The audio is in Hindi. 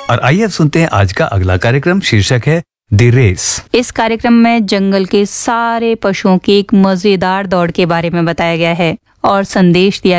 और आइए अब सुनते हैं आज का अगला कार्यक्रम। शीर्षक है द रेस। इस कार्यक्रम में जंगल के सारे पशुओं की एक मजेदार दौड़ के बारे में बताया गया है और संदेश दिया